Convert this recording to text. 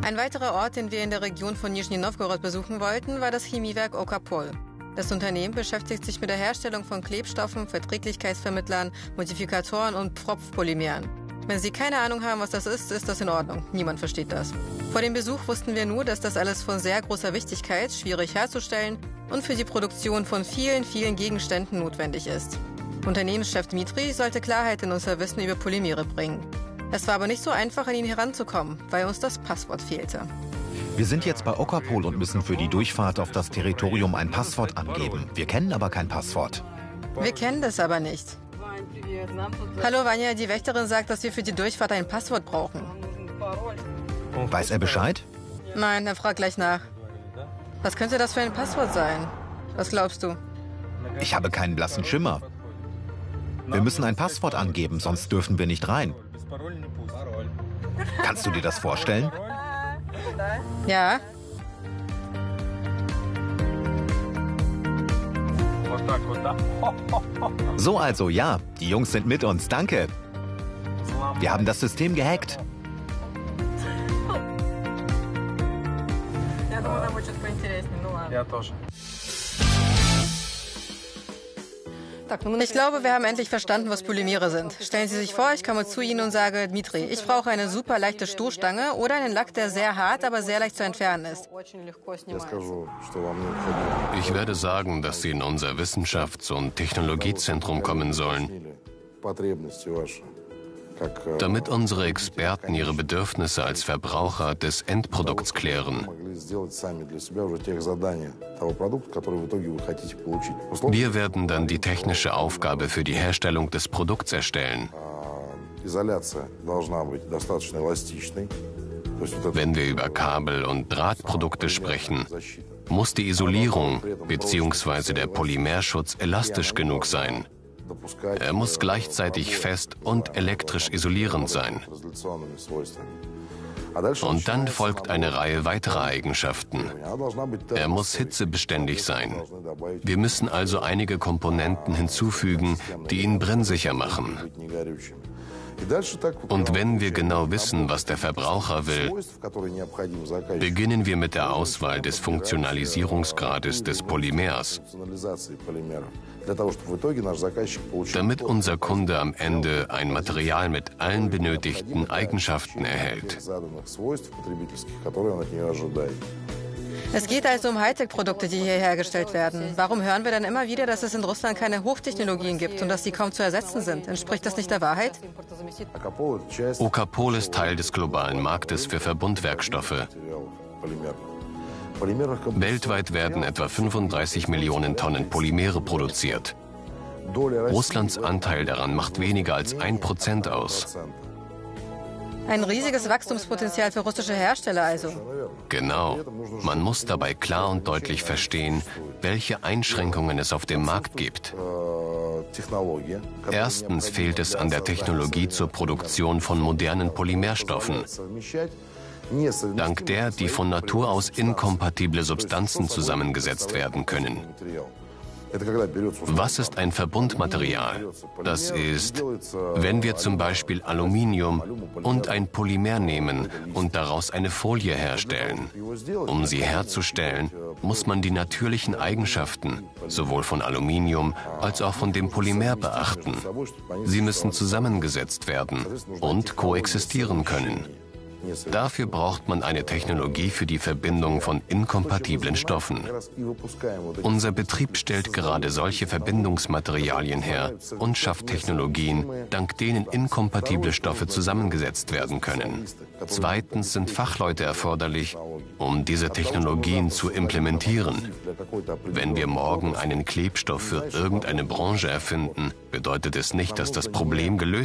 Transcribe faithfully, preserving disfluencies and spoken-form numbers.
Ein weiterer Ort, den wir in der Region von Nischni Nowgorod besuchen wollten, war das Chemiewerk Okapol. Das Unternehmen beschäftigt sich mit der Herstellung von Klebstoffen, Verträglichkeitsvermittlern, Modifikatoren und Pfropfpolymeren. Wenn Sie keine Ahnung haben, was das ist, ist das in Ordnung. Niemand versteht das. Vor dem Besuch wussten wir nur, dass das alles von sehr großer Wichtigkeit, schwierig herzustellen und für die Produktion von vielen, vielen Gegenständen notwendig ist. Unternehmenschef Dmitri sollte Klarheit in unser Wissen über Polymere bringen. Es war aber nicht so einfach, an ihn heranzukommen, weil uns das Passwort fehlte. Wir sind jetzt bei Okapol und müssen für die Durchfahrt auf das Territorium ein Passwort angeben. Wir kennen aber kein Passwort. Wir kennen das aber nicht. Hallo Vanya, die Wächterin sagt, dass wir für die Durchfahrt ein Passwort brauchen. Weiß er Bescheid? Nein, er fragt gleich nach. Was könnte das für ein Passwort sein? Was glaubst du? Ich habe keinen blassen Schimmer. Wir müssen ein Passwort angeben, sonst dürfen wir nicht rein. Kannst du dir das vorstellen? Ja. So also, ja, die Jungs sind mit uns, danke. Wir haben das System gehackt. Ich glaube, wir haben endlich verstanden, was Polymere sind. Stellen Sie sich vor, ich komme zu Ihnen und sage, Dmitri, ich brauche eine super leichte Stoßstange oder einen Lack, der sehr hart, aber sehr leicht zu entfernen ist. Ich werde sagen, dass Sie in unser Wissenschafts- und Technologiezentrum kommen sollen, damit unsere Experten ihre Bedürfnisse als Verbraucher des Endprodukts klären. Wir werden dann die technische Aufgabe für die Herstellung des Produkts erstellen. Wenn wir über Kabel- und Drahtprodukte sprechen, muss die Isolierung bzw. der Polymerschutz elastisch genug sein. Er muss gleichzeitig fest und elektrisch isolierend sein. Und dann folgt eine Reihe weiterer Eigenschaften. Er muss hitzebeständig sein. Wir müssen also einige Komponenten hinzufügen, die ihn brennsicher machen. Und wenn wir genau wissen, was der Verbraucher will, beginnen wir mit der Auswahl des Funktionalisierungsgrades des Polymers, damit unser Kunde am Ende ein Material mit allen benötigten Eigenschaften erhält. Es geht also um Hightech-Produkte, die hier hergestellt werden. Warum hören wir dann immer wieder, dass es in Russland keine Hochtechnologien gibt und dass sie kaum zu ersetzen sind? Entspricht das nicht der Wahrheit? Okapol ist Teil des globalen Marktes für Verbundwerkstoffe. Weltweit werden etwa fünfunddreißig Millionen Tonnen Polymere produziert. Russlands Anteil daran macht weniger als ein Prozent aus. Ein riesiges Wachstumspotenzial für russische Hersteller also. Genau. Man muss dabei klar und deutlich verstehen, welche Einschränkungen es auf dem Markt gibt. Erstens fehlt es an der Technologie zur Produktion von modernen Polymerstoffen, dank der die von Natur aus inkompatible Substanzen zusammengesetzt werden können. Was ist ein Verbundmaterial? Das ist, wenn wir zum Beispiel Aluminium und ein Polymer nehmen und daraus eine Folie herstellen. Um sie herzustellen, muss man die natürlichen Eigenschaften sowohl von Aluminium als auch von dem Polymer beachten. Sie müssen zusammengesetzt werden und koexistieren können. Dafür braucht man eine Technologie für die Verbindung von inkompatiblen Stoffen. Unser Betrieb stellt gerade solche Verbindungsmaterialien her und schafft Technologien, dank denen inkompatible Stoffe zusammengesetzt werden können. Zweitens sind Fachleute erforderlich, um diese Technologien zu implementieren. Wenn wir morgen einen Klebstoff für irgendeine Branche erfinden, bedeutet es nicht, dass das Problem gelöst